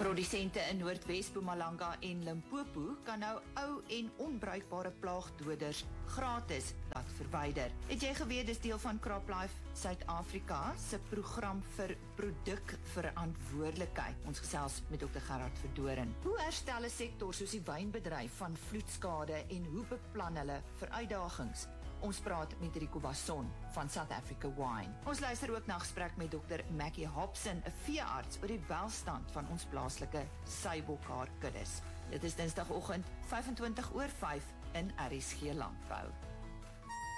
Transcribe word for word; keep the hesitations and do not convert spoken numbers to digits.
Produsente in Noordwes, Mpumalanga en Limpopo kan nou ou en onbruikbare plaagdoders gratis laat verwyder. Het jy geweet dis deel van CropLife Suid-Afrika se program vir produkverantwoordelikheid? Ons gesels met dokter Gerard Verdoren. Hoe herstel 'n sektor soos die wynbedryf van vloedskade en hoe beplan hulle vir uitdagings? Ons praat met Rico Basson van South Africa Wine. Ons luister ook na gesprek met dokter Mackie Hobson, 'n veearts oor die welstand van ons plaaslike seibokhaarkuddes. Dit is Dinsdagoggend vyf en twintig oor vyf in R S G Landbou.